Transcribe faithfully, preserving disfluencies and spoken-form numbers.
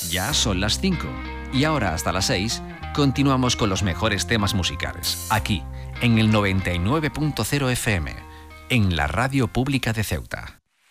Ya son las cinco y ahora hasta las seis continuamos con los mejores temas musicales, aquí, en el noventa y nueve punto cero F M, en la Radio Pública de Ceuta.